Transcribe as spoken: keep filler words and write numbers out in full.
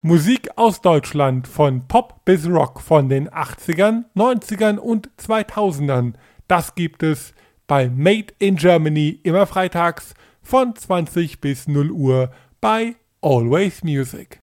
Musik aus Deutschland von Pop bis Rock von den achtzigern, neunzigern und zweitausendern. Das gibt es bei Made in Germany immer freitags von zwanzig bis null Uhr bei Always Music.